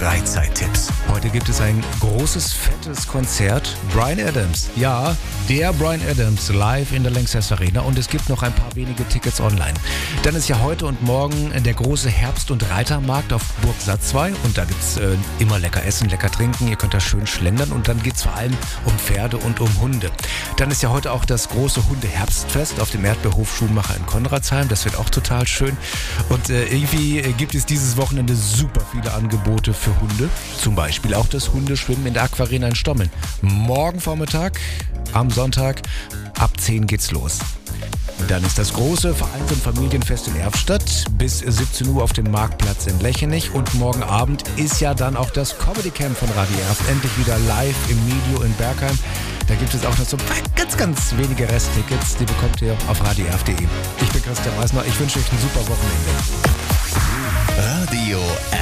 Freizeittipps. Heute gibt es ein großes, fettes Konzert. Bryan Adams. Ja, der Bryan Adams live in der Lanxess Arena und es gibt noch ein paar wenige Tickets online. Dann ist ja heute und morgen der große Herbst- und Reitermarkt auf Burg Satzwey und da gibt's immer lecker essen, lecker trinken. Ihr könnt da schön schlendern und dann geht's vor allem um Pferde und um Hunde. Dann ist ja heute auch das große Hundeherbstfest auf dem Erdbeerhof Schumacher in Konradsheim. Das wird auch total schön. Und irgendwie gibt es dieses Wochenende super viele Angebote für Hunde. Zum Beispiel auch das Hundeschwimmen in der Aquarena in Stommeln. Morgen Vormittag, am Sonntag, ab 10 geht's los. Und dann ist das große Vereins- und Familienfest in Erftstadt bis 17 Uhr auf dem Marktplatz in Lechenich. Und morgen Abend ist ja dann auch das Comedy Camp von Radio Erft endlich wieder live im Medio in Bergheim. Da gibt es auch noch so ganz wenige Resttickets. Die bekommt ihr auf radioerft.de. Ich bin Christian Meissner. Ich wünsche euch ein super Wochenende. Radio